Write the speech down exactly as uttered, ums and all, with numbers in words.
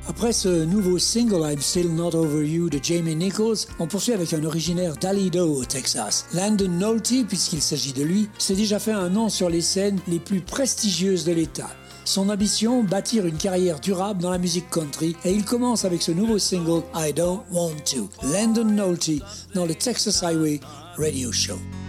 Après ce nouveau single I'm Still Not Over You de Jamie Nichols, on poursuit avec un originaire d'Alido au Texas. Landon Nolte, puisqu'il s'agit de lui, s'est déjà fait un nom sur les scènes les plus prestigieuses de l'État. Son ambition, bâtir une carrière durable dans la musique country, et il commence avec ce nouveau single I Don't Want To. Landon Nolte dans le Texas Highway Radio Show.